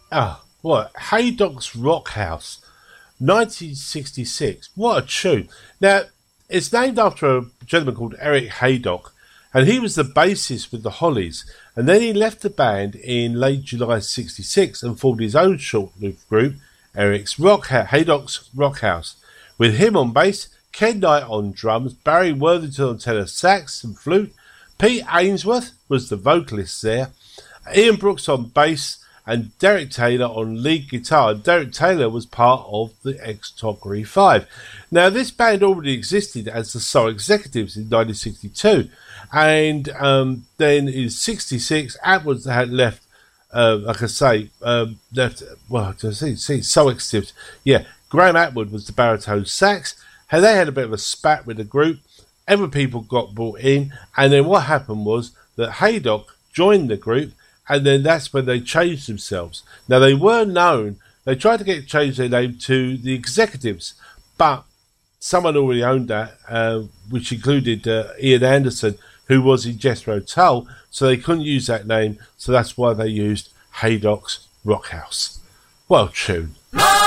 Ah, what? Haydock's Rock House, 1966. What a tune. Now, it's named after a gentleman called Eric Haydock, and he was the bassist with the Hollies. And then he left the band in late July 66 and formed his own short-lived group, Haydock's Rock House. With him on bass, Ken Knight on drums, Barry Worthington on tenor sax and flute, Pete Ainsworth was the vocalist there, Ian Brooks on bass, and Derek Taylor on lead guitar. Derek Taylor was part of the Ex-Toggery Five. Now, this band already existed as the Soul Executives in 1962, and then in '66, Atwood had left. Like I say, left. Well, to see Soul Executives. Yeah, Graham Atwood was the baritone sax. And they had a bit of a spat with the group. Other people got brought in, and then what happened was that Haydock joined the group. And then that's when they changed themselves. Now, they were known, they tried to change their name to the Executives, but someone already owned that, which included Ian Anderson, who was in Jethro Tull, so they couldn't use that name, so that's why they used Haydock's Rock House. Well, tune.